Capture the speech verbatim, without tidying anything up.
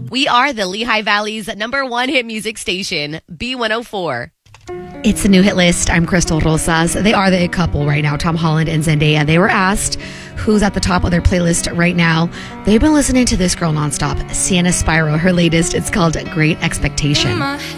We are the Lehigh Valley's number one hit music station, B one oh four. It's the new hit list. I'm Crystal Rosas. They are the it couple right now, Tom Holland and Zendaya. They were asked who's at the top of their playlist right now. They've been listening to this girl nonstop, Sienna Spyro. Her latest, it's called Great Expectation.